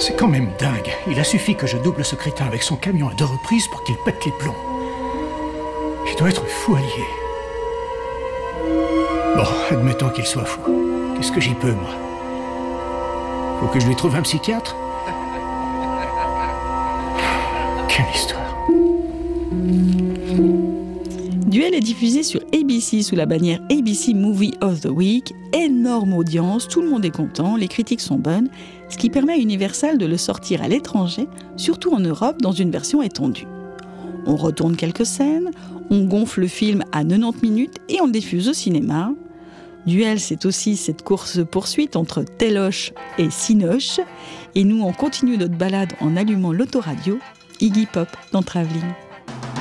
C'est quand même dingue. Il a suffi que je double ce crétin avec son camion à 2 reprises pour qu'il pète les plombs. Il doit être fou allié. Bon, admettons qu'il soit fou. Qu'est-ce que j'y peux, moi? Faut que je lui trouve un psychiatre? Quelle histoire. Duel est diffusé sur ABC sous la bannière ABC Movie of the Week. Énorme audience, tout le monde est content, les critiques sont bonnes, ce qui permet à Universal de le sortir à l'étranger, surtout en Europe, dans une version étendue. On retourne quelques scènes, on gonfle le film à 90 minutes et on le diffuse au cinéma. Duel, c'est aussi cette course-poursuite entre Téloche et Cinoche. Et nous, on continue notre balade en allumant l'autoradio. Iggy Pop dans Travelling.